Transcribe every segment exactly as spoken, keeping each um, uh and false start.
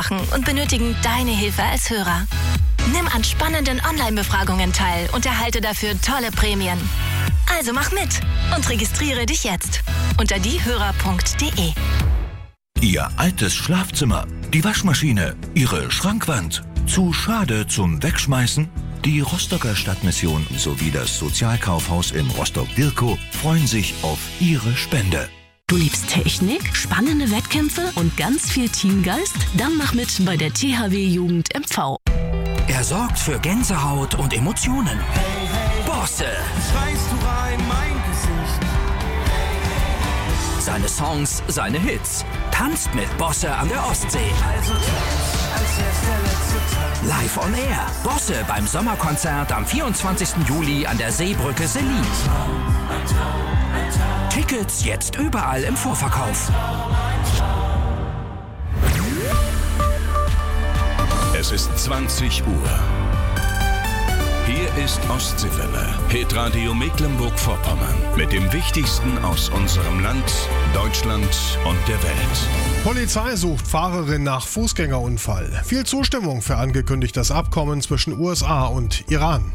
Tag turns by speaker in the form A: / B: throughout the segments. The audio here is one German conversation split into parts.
A: machen und benötigen deine Hilfe als Hörer. Nimm an spannenden Online-Befragungen teil und erhalte dafür tolle Prämien. Also mach mit und registriere dich jetzt unter diehörer punkt de.
B: Ihr altes Schlafzimmer, die Waschmaschine, Ihre Schrankwand. Zu schade zum Wegschmeißen? Die Rostocker Stadtmission sowie das Sozialkaufhaus in Rostock-Dirkow freuen sich auf Ihre Spende.
C: Du liebst Technik, spannende Wettkämpfe und ganz viel Teamgeist? Dann mach mit bei der T H W Jugend M V.
D: Er sorgt für Gänsehaut und Emotionen. Hey, hey, Bosse.
E: Schreist du rein, mein Gesicht.
D: Seine Songs, seine Hits. Tanzt mit Bosse an der Ostsee.
E: Also tanz, als wär's der letzte Tag.
D: Live on Air. Bosse beim Sommerkonzert am vierundzwanzigsten Juli an der Seebrücke Selin. Tickets jetzt überall im Vorverkauf.
F: Es ist zwanzig Uhr. Hier ist Ostseewelle, Hitradio Mecklenburg-Vorpommern. Mit dem Wichtigsten aus unserem Land, Deutschland und der Welt.
G: Polizei sucht Fahrerin nach Fußgängerunfall. Viel Zustimmung für angekündigtes Abkommen zwischen U S A und Iran.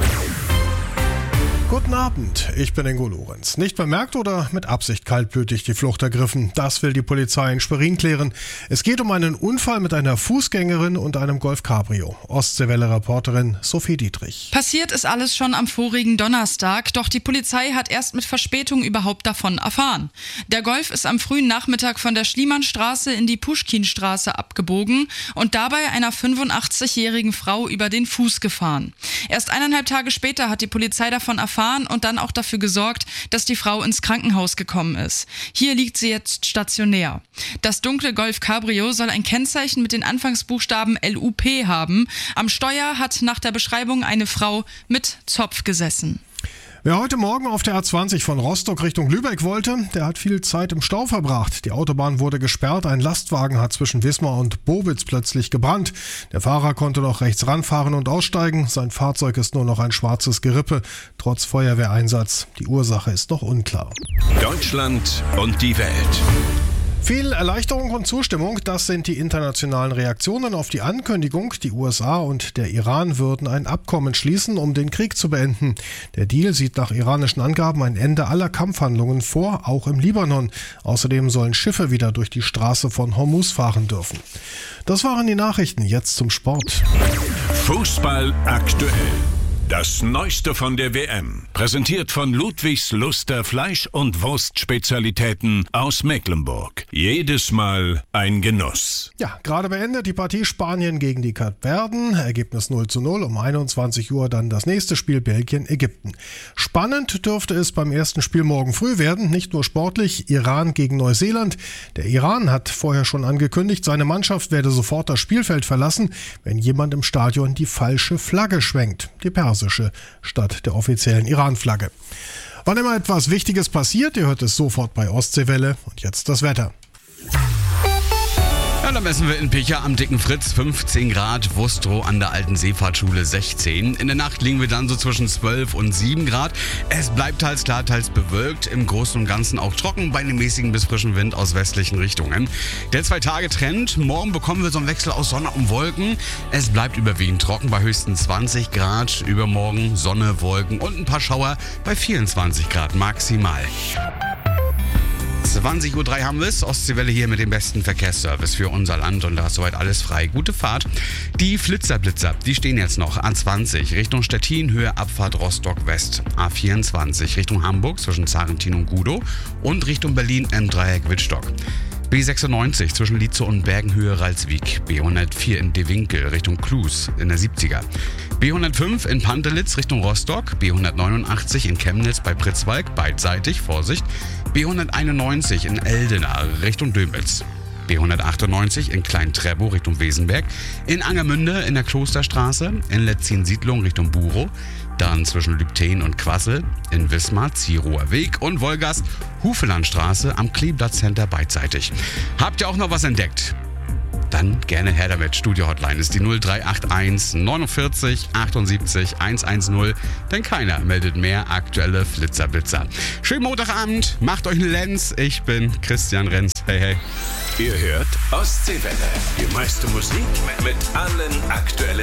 G: Guten Abend, ich bin Ingo Lorenz. Nicht bemerkt oder mit Absicht kaltblütig die Flucht ergriffen? Das will die Polizei in Schwerin klären. Es geht um einen Unfall mit einer Fußgängerin und einem Golf Cabrio. Ostseewelle-Reporterin Sophie Dietrich.
H: Passiert ist alles schon am vorigen Donnerstag, doch die Polizei hat erst mit Verspätung überhaupt davon erfahren. Der Golf ist am frühen Nachmittag von der Schliemannstraße in die Puschkinstraße abgebogen und dabei einer fünfundachtzigjährigen Frau über den Fuß gefahren. Erst eineinhalb Tage später hat die Polizei davon erfahren und dann auch dafür gesorgt, dass die Frau ins Krankenhaus gekommen ist. Hier liegt sie jetzt stationär. Das dunkle Golf Cabrio soll ein Kennzeichen mit den Anfangsbuchstaben L U P haben. Am Steuer hat nach der Beschreibung eine Frau mit Zopf gesessen.
G: Wer heute Morgen auf der A zwanzig von Rostock Richtung Lübeck wollte, der hat viel Zeit im Stau verbracht. Die Autobahn wurde gesperrt, ein Lastwagen hat zwischen Wismar und Bowitz plötzlich gebrannt. Der Fahrer konnte noch rechts ranfahren und aussteigen. Sein Fahrzeug ist nur noch ein schwarzes Gerippe, trotz Feuerwehreinsatz. Die Ursache ist noch unklar.
F: Deutschland und die Welt.
G: Viel Erleichterung und Zustimmung, das sind die internationalen Reaktionen auf die Ankündigung, die U S A und der Iran würden ein Abkommen schließen, um den Krieg zu beenden. Der Deal sieht nach iranischen Angaben ein Ende aller Kampfhandlungen vor, auch im Libanon. Außerdem sollen Schiffe wieder durch die Straße von Hormuz fahren dürfen. Das waren die Nachrichten, jetzt zum Sport.
F: Fußball aktuell. Das Neueste von der W M, präsentiert von Ludwigs Luster Fleisch- und Wurstspezialitäten aus Mecklenburg. Jedes Mal ein Genuss.
G: Ja, gerade beendet die Partie Spanien gegen die Kapverden. Ergebnis null zu null, um einundzwanzig Uhr dann das nächste Spiel Belgien-Ägypten. Spannend dürfte es beim ersten Spiel morgen früh werden, nicht nur sportlich, Iran gegen Neuseeland. Der Iran hat vorher schon angekündigt, seine Mannschaft werde sofort das Spielfeld verlassen, wenn jemand im Stadion die falsche Flagge schwenkt. Die persische statt der offiziellen Iran-Flagge. Wann immer etwas Wichtiges passiert, ihr hört es sofort bei Ostseewelle. Und jetzt das Wetter.
I: Ja, da messen wir in Picha am Dicken Fritz fünfzehn Grad, Wustrow an der Alten Seefahrtschule sechzehn. In der Nacht liegen wir dann so zwischen zwölf und sieben Grad. Es bleibt teils klar, teils bewölkt. Im Großen und Ganzen auch trocken bei einem mäßigen bis frischen Wind aus westlichen Richtungen. Der Zwei-Tage-Trend. Morgen bekommen wir so einen Wechsel aus Sonne und Wolken. Es bleibt überwiegend trocken bei höchstens zwanzig Grad. Übermorgen Sonne, Wolken und ein paar Schauer bei vierundzwanzig Grad maximal. zwanzig Uhr drei haben wir es. Ostseewelle hier mit dem besten Verkehrsservice für unser Land und da ist soweit alles frei. Gute Fahrt. Die Flitzerblitzer, die stehen jetzt noch. A zwanzig Richtung Stettin, Höhe Abfahrt Rostock West. A vierundzwanzig Richtung Hamburg zwischen Zarentin und Gudow und Richtung Berlin im Dreieck Wittstock. B sechsundneunzig zwischen Lietzow und Bergenhöhe Ralswiek. B hundertvier in De Winkel Richtung Klus in der siebziger. B hundertfünf in Pantelitz Richtung Rostock. B hundertneunundachtzig in Chemnitz bei Pritzwalk, beidseitig, Vorsicht. B hunderteinundneunzig in Eldena Richtung Dömitz. B hundertachtundneunzig in Klein-Treppow Richtung Wesenberg. In Angermünde in der Klosterstraße. In Letzin-Siedlung Richtung Burow. Dann zwischen Lübten und Quassel. In Wismar, Zierower Weg und Wolgast, Hufelandstraße am Kleeblatt Center beidseitig. Habt ihr auch noch was entdeckt? dann gerne her damit. Studio-Hotline ist die null drei acht eins neunundvierzig achtundsiebzig hundertzehn, denn keiner meldet mehr aktuelle Flitzerblitzer. Schönen Montagabend, macht euch einen Lenz. Ich bin Christian Renz. Hey, hey.
F: Ihr hört Ostseewelle. Die meiste Musik mit allen aktuellen